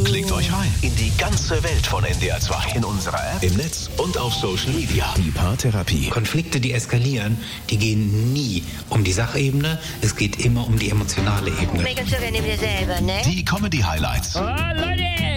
Klickt euch rein in die ganze Welt von NDR 2. In unserer App, im Netz und auf Social Media. Die Paartherapie. Konflikte, die eskalieren, die gehen nie um die Sachebene. Es geht immer um die emotionale Ebene. Make up so neben dir selber, ne? Die Comedy-Highlights. Oh, Leute!